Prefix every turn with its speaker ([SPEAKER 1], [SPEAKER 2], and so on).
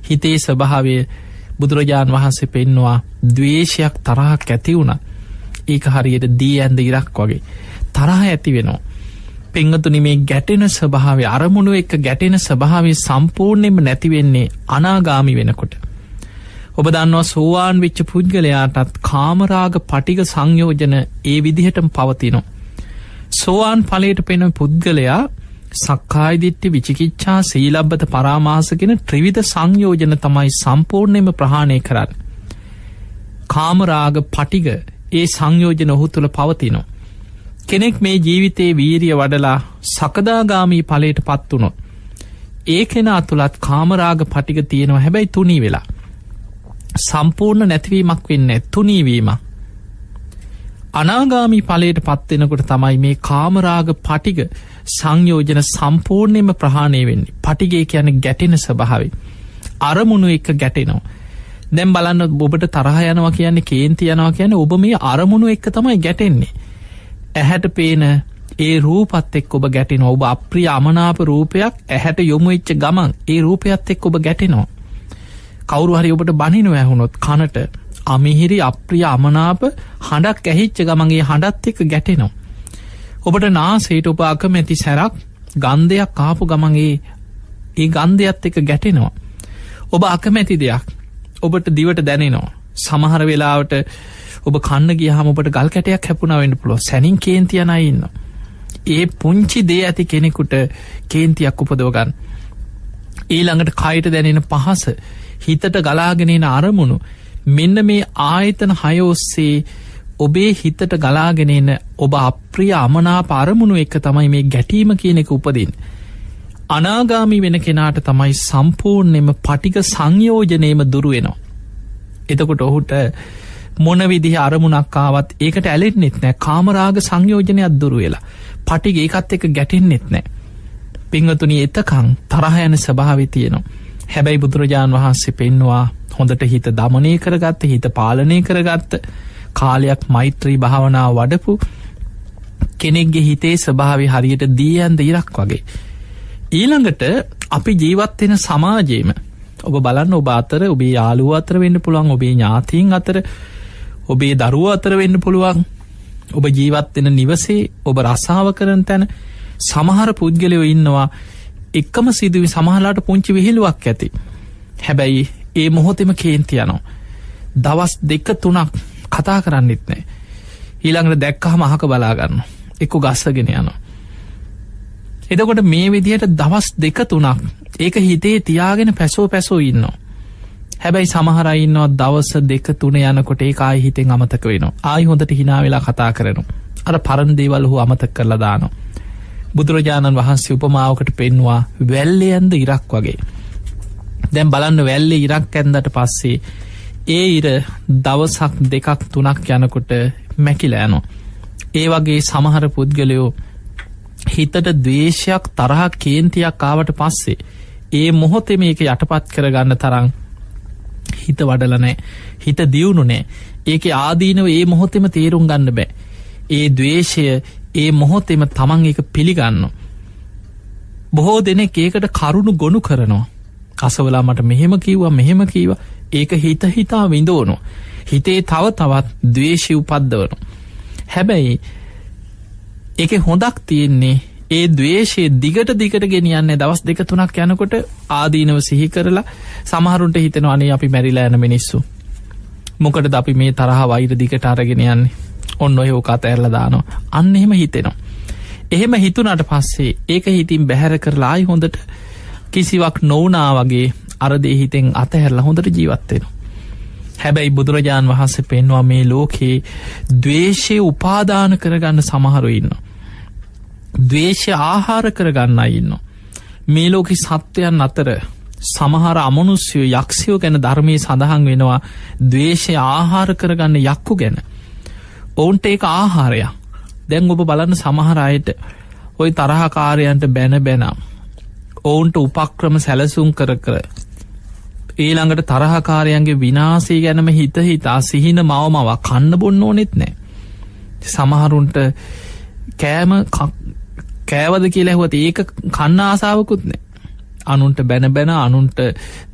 [SPEAKER 1] හිතේ ස්වභාවය බුදුරජාන් වහන්සේ පෙන්නවා ද්වේෂයක් තරහක් ඇති වුණා ඒක හරියට දී ඇඳ ඉරක් වගේ තරහ ඇති වෙනවා. පින්වතුනි මේ ගැටෙන ස්වභාවය අරමුණු එක්ක ගැටෙන ස්වභාවය සම්පූර්ණයෙන්ම නැති වෙන්නේ අනාගාමි වෙනකොට. ඔබ දන්නවා සෝවාන් වෙච්ච පුද්ගලයාටත් කාමරාග පටිඝ සංයෝජන ඒ විදිහටම පවතිනවා. සෝවාන් ඵලයට පෙනෙන පුද්ගලයා සක්කාය දිට්ඨි විචිකිච්ඡා සීලබ්බත පරාමාස කියන ත්‍රිවිධ සංයෝජන තමයි සම්පූර්ණයෙන්ම ප්‍රහාණය කරන්නේ. කාමරාග පටිඝ ඒ සංයෝජන ඔහු තුළ පවතිනවා. කෙනෙක් මේ ජීවිතේ වීරිය වඩලා සකදාගාමී ඵලයට පත් වුණොත් ඒ කෙනා තුලත් කාමරාග පටිඝ තියෙනවා. හැබැයි තුනී වෙලා සම්පූර්ණ නැතිවීමක් වෙන්නේ තුනී වීම. අනාගාමී ඵලයට පත් වෙනකොට තමයි මේ කාමරාග පටිඝ සංයෝජන සම්පූර්ණයෙන්ම ප්‍රහාණය වෙන්නේ. පටිඝය කියන්නේ ගැටෙන ස්වභාවය. අරමුණු එක්ක ගැටෙනවා. දැන් බලන්න ඔබට තරහ යනවා කියන්නේ කේන්ති යනවා කියන්නේ ඔබ මේ අරමුණු එක්ක තමයි ගැටෙන්නේ. ඇහැට පේන ඒ රූපත් එක්ක ඔබ ගැටෙනවා. ඔබ අප්‍රිය අමනාප රූපයක් ඇහැට යොමු වෙච්ච ගමන් ඒ රූපයත් එක්ක ඔබ ගැටෙනවා. කවුරු හරි ඔබට බනිනවා ඇහුනොත් කනට අමිහිරි අප්‍රිය අමනාප හඬක් ඇහිච්ච ගමන් ඒ හඬත් එක්ක ගැටෙනවා. ඔබට නාසයට ඔබ අකමැති සැරක් ගන්ධයක් ආපු ගමන් ඒ ගන්ධයත් එක්ක ගැටෙනවා. ඔබ අකමැති දෙයක් ඔබට දිවට දැනෙනවා. සමහර වෙලාවට ඔබ කන්න ගියාම ඔබට ගල් කැටයක් හැපුණා වෙන්න පුළුවන්. සැනින් කේන්ති යන අය ඉන්නවා. ඒ පුංචි දේ ඇති කෙනෙකුට කේන්තියක් උපදව ගන්න. ඊළඟට කයට දැනෙන පහස, හිතට ගලාගෙන එන අරමුණු, මෙන්න මේ ආයතන 6 ඔස්සේ ඔබේ හිතට ගලාගෙන එන ඔබ අප්‍රිය අමනාප අරමුණු එක තමයි මේ ගැටීම කියන එක උපදින්නේ. අනාගාමී වෙන කෙනාට තමයි සම්පූර්ණයෙන්ම පටිඝ සංයෝජනයේම දුරු වෙනවා. එතකොට ඔහුට මොන විදිහ අරමුණක් ආවත් ඒකට ඇලෙන්නෙත් නැහැ. කාමරාග සංයෝජනයක් දුරු වෙලා පටිඝ ඒකත් එක්ක ගැටෙන්නෙත් නැහැ. පින්වතුනි එතකන් තරහ යන ස්වභාවය තියෙනවා. හැබැයි බුදුරජාන් වහන්සේ පෙන්නවා හොඳට හිත දමනය කරගත්ත, හිත පාලනය කරගත්ත, කාලයක් මෛත්‍රී භාවනාව වඩපු කෙනෙක්ගේ හිතේ ස්වභාවය හරියට දී ඇඳ ඉරක් වගේ. ඊළඟට අපි ජීවත් වෙන සමාජයේම ඔබ බලන්න ඔබ අතර, ඔබේ යාළුවෝ අතර වෙන්න පුළුවන්, ඔබේ ඥාතීන් අතර, ඔබේ දරුවෝ අතර වෙන්න පුළුවන්, ඔබ ජීවත් වෙන නිවසේ, ඔබ රසාව කරන තැන සමහර පුද්ගලයෝ ඉන්නවා එකම සිදුවි සමහරලාට පුංචි විහිළුවක් ඇති. හැබැයි ඒ මොහොතේම කේන්ති යනවා. දවස් 2-3ක් කතා කරන්නෙත් නැහැ. ඊළඟට දැක්කහම අහක බලා ගන්නවා. එක්ක ගස්සගෙන යනවා. එතකොට මේ විදිහට දවස් 2-3ක් ඒක හිතේ තියාගෙන පැසෝ ඉන්නවා. හැබැයි සමහර අය ඉන්නවා දවස් 2-3 යනකොට ඒක ආයි හිතෙන් අමතක වෙනවා. ආයි හොඳට hina වෙලා කතා කරනවා. අර පරණ දේවල් ඔහු අමතක කරලා දානවා. බුදුරජාණන් වහන්සේ උපමාවකට පෙන්නවා වැල්ලේ ඇඳ ඉරක් වගේ. දැන් බලන්න වැල්ලේ ඉරක් ඇඳට පස්සේ ඒ ඉර දවසක් 2-3ක් යනකොට මැකිලා යනවා. ඒ වගේ සමහර පුද්ගලයෝ හිතට ද්වේෂයක්, තරහක්, කේන්තියක් ආවට පස්සේ ඒ මොහොතේ මේක යටපත් කරගන්න තරම් හිත වඩලා නැහැ. හිත දියුණු නැහැ. ඒකේ ආදීනව ඒ මොහොතේම තේරුම් ගන්න බෑ. ඒ ද්වේෂය ඒ මොහොතේම තමන් ඒක පිළිගන්නවා. බොහෝ දෙනෙක් ඒකට කරුණු ගොනු කරනවා. අසවලා මට මෙහෙම කිව්වා. ඒක හිතා විඳවනවා. හිතේ තව තවත් ද්වේෂය උපද්දවනවා. හැබැයි ඒකේ හොඳක් තියෙන්නේ ඒ ද්වේෂයේ දිගට ගෙනියන්නේ දවස් 2-3ක් යනකොට ආදීනව සිහි කරලා සමහරුන්ට හිතෙනවා අනේ අපි මැරිලා යන මිනිස්සු. මොකටද අපි මේ තරහ වෛර දිගට අරගෙන යන්නේ? ඔන්න ඔය ඕක අතහැරලා දානවා. අන්න එහෙම හිතෙනවා. එහෙම හිතුණාට පස්සේ ඒක හිතින් බැහැර කරලා ආයි හොඳට කිසිවක් නොවුනා වගේ අර දේ හිතෙන් අතහැරලා හොඳට ජීවත් වෙනවා. හැබැයි බුදුරජාන් වහන්සේ පෙන්වුවා මේ ලෝකේ ද්වේෂය උපාදාන කරගන්න සමහරව ඉන්නවා. ද්වේෂය ආහාර කරගන්න අය ඉන්නවා. මේ ලෝකේ සත්වයන් අතර සමහර අමනුෂ්‍යයෝ, යක්ෂයෝ ගැන ධර්මයේ සඳහන් වෙනවා ද්වේෂය ආහාර කරගන්න යක්කු ගැන. ඔවුන්ට ඒක ආහාරයක්. දැන් ඔබ බලන්න සමහර අයට ওই තරහකාරයන්ට බැන ඔවුන්ට උපක්‍රම සැලසුම් කර ඊළඟට තරහකාරයන්ගේ විනාශය ගැනම හිතා සිහින මවමව කන්න බොන්න ඕනෙත් නැහැ. සමහරුන්ට කෑවද කියලා ඇහුවත් ඒක කන්න ආසාවකුත් නැහැ. අනුන්ට බැන අනුන්ට